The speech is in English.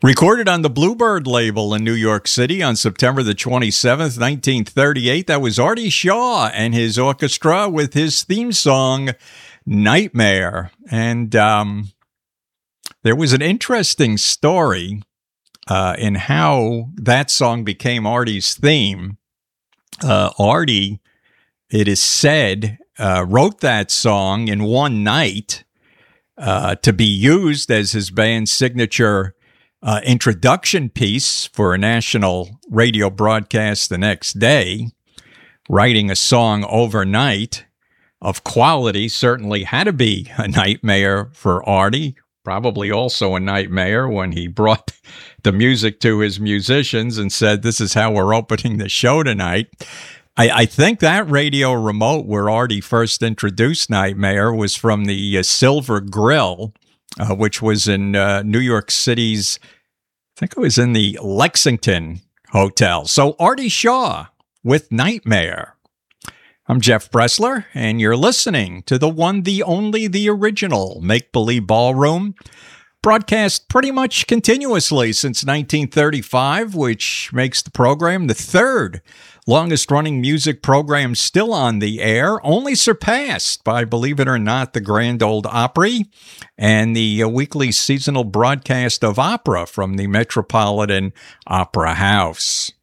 Recorded on the Bluebird label in New York City on September the 27th, 1938, that was Artie Shaw and his orchestra with his theme song, Nightmare. And there was an interesting story in how that song became Artie's theme. Artie, it is said, wrote that song in one night to be used as his band's signature introduction piece for a national radio broadcast the next day. Writing a song overnight of quality certainly had to be a nightmare for Artie. Probably also a nightmare when he brought the music to his musicians and said, "This is how we're opening the show tonight." I think that radio remote where Artie first introduced Nightmare was from the Silver Grill, which was in New York City's, I think it was in the Lexington Hotel. So Artie Shaw with Nightmare. I'm Jeff Bressler, and you're listening to the one, the only, the original Make Believe Ballroom, broadcast pretty much continuously since 1935, which makes the program the third longest-running music program still on the air, only surpassed by, believe it or not, the Grand Ole Opry and the weekly seasonal broadcast of opera from the Metropolitan Opera House.